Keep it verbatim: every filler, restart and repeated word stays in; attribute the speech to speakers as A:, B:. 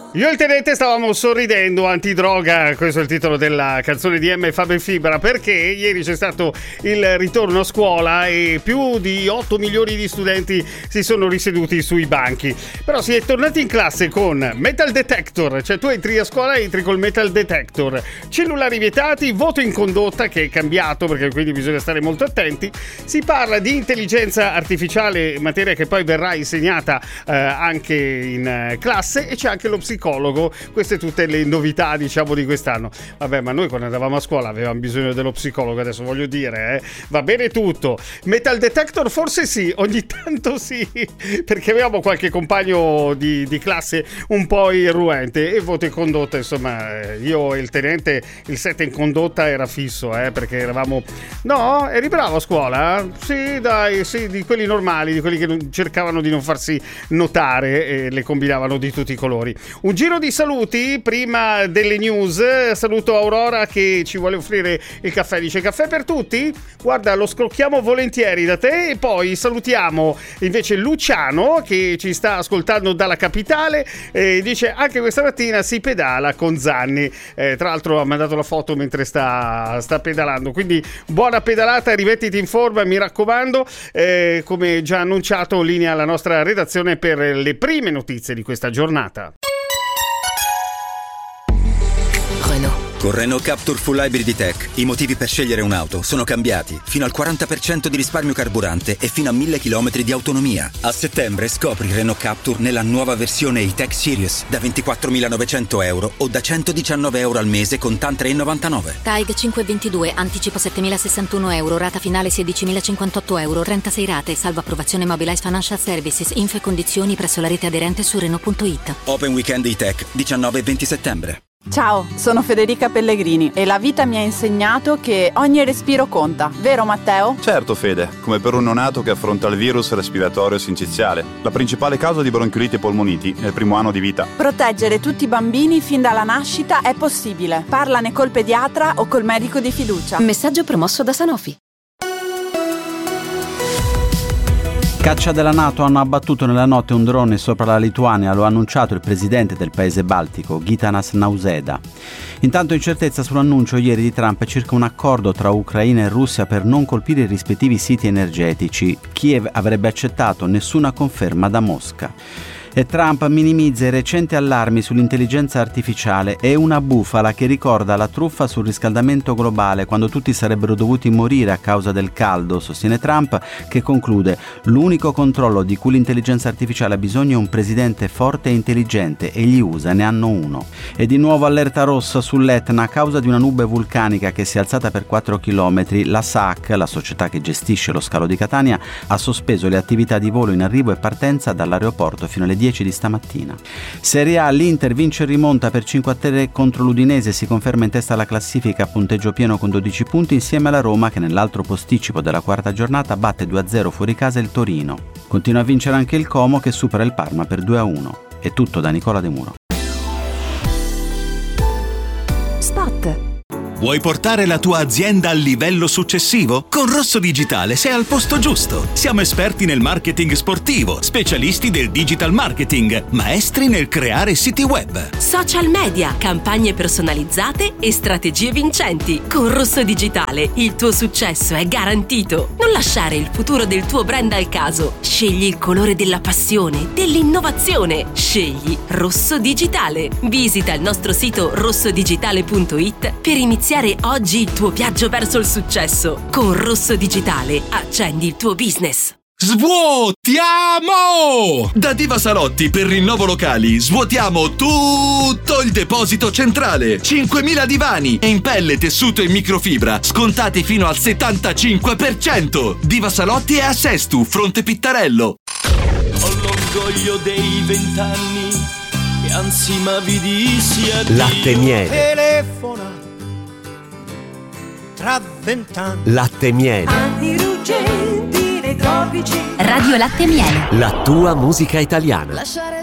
A: Io e il tenente stavamo sorridendo, antidroga, questo è il titolo della canzone di M. Faber Fibra, perché ieri c'è stato il ritorno a scuola e più di otto milioni di studenti si sono riseduti sui banchi. Però si è tornati in classe con metal detector, cioè tu entri a scuola e entri col metal detector, cellulari vietati, voto in condotta che è cambiato perché quindi bisogna stare molto attenti, si parla di intelligenza artificiale, materia che poi verrà insegnata eh, anche in eh, classe, e c'è anche lo psicologo. Queste tutte le novità, diciamo, di quest'anno. Vabbè, ma noi quando andavamo a scuola avevamo bisogno dello psicologo, adesso voglio dire, eh, va bene tutto. Metal detector forse sì, ogni tanto sì, perché avevamo qualche compagno di, di classe un po' irruente. E voto in condotta, insomma, io e il tenente, il sette in condotta era fisso, eh, perché eravamo... No, eri bravo a scuola? Sì, dai, sì, di quelli normali, di quelli che non, cercavano di non farsi notare e le combinavano di tutti i colori. Un giro di saluti prima delle news. Saluto Aurora che ci vuole offrire il caffè, dice: caffè per tutti? Guarda, lo scrocchiamo volentieri da te. E poi salutiamo invece Luciano che ci sta ascoltando dalla capitale e dice: anche questa mattina si pedala con Zanni. Eh, tra l'altro ha mandato la foto mentre sta, sta pedalando, quindi buona pedalata, rimettiti in forma, mi raccomando. Eh, come già annunciato, linea alla nostra redazione per le prime notizie di questa giornata.
B: Con Renault Captur Full Hybrid E-Tech i motivi per scegliere un'auto sono cambiati. Fino al quaranta per cento di risparmio carburante e fino a mille chilometri di autonomia. A settembre scopri Renault Captur nella nuova versione E-Tech Series da ventiquattromilanovecento euro o da centodiciannove euro al mese con TAN tre virgola novantanove.
C: T A E G cinquecentoventidue, anticipo settemilasessantuno euro, rata finale sedicimilacinquantotto euro, trentasei rate, salvo approvazione Mobilize Financial Services, info e condizioni presso la rete aderente su Renault punto it.
B: Open Weekend E-Tech diciannove e venti settembre.
D: Ciao, sono Federica Pellegrini e la vita mi ha insegnato che ogni respiro conta, vero Matteo?
E: Certo Fede, come per un neonato che affronta il virus respiratorio sinciziale, la principale causa di bronchioliti e polmoniti nel primo anno di vita.
D: Proteggere tutti i bambini fin dalla nascita è possibile. Parlane col pediatra o col medico di fiducia.
C: Messaggio promosso da Sanofi.
F: Caccia della NATO: hanno abbattuto nella notte un drone sopra la Lituania, lo ha annunciato il presidente del paese baltico, Gitanas Nausėda. Intanto incertezza sull'annuncio ieri di Trump circa un accordo tra Ucraina e Russia per non colpire i rispettivi siti energetici. Kiev avrebbe accettato, nessuna conferma da Mosca. E Trump minimizza i recenti allarmi sull'intelligenza artificiale. È una bufala che ricorda la truffa sul riscaldamento globale, quando tutti sarebbero dovuti morire a causa del caldo, sostiene Trump, che conclude: l'unico controllo di cui l'intelligenza artificiale ha bisogno è un presidente forte e intelligente, e gli U S A ne hanno uno. E di nuovo allerta rossa sull'Etna a causa di una nube vulcanica che si è alzata per quattro chilometri. La S A C, la società che gestisce lo scalo di Catania, ha sospeso le attività di volo in arrivo e partenza dall'aeroporto fino alle dieci di stamattina. Serie A: l'Inter vince e rimonta per cinque a tre contro l'Udinese, si conferma in testa alla classifica a punteggio pieno con dodici punti, insieme alla Roma che nell'altro posticipo della quarta giornata batte due a zero fuori casa il Torino. Continua a vincere anche il Como che supera il Parma per due a uno. È tutto da Nicola De Muro.
C: Spot.
G: Vuoi portare la tua azienda al livello successivo? Con Rosso Digitale sei al posto giusto. Siamo esperti nel marketing sportivo, specialisti del digital marketing, maestri nel creare siti web,
H: social media, campagne personalizzate e strategie vincenti. Con Rosso Digitale il tuo successo è garantito. Non lasciare il futuro del tuo brand al caso. Scegli il colore della passione, dell'innovazione. Scegli Rosso Digitale. Visita il nostro sito rosso digitale punto it per iniziare oggi il tuo viaggio verso il successo. Con Rosso Digitale accendi il tuo business.
G: Svuotiamo! Da Diva Salotti per rinnovo locali svuotiamo tutto il deposito centrale. cinquemila divani in pelle, tessuto e microfibra scontati fino al settantacinque per cento. Diva Salotti è a Sestu, Fronte Pittarello.
I: Ho l'orgoglio dei vent'anni e anzi ma vi dissi addio.
J: Latte miele.
I: Telefona tra vent'anni.
J: Latte miele.
K: Anni ruggenti nei tropici.
C: Radio Latte Miele.
J: La tua musica italiana.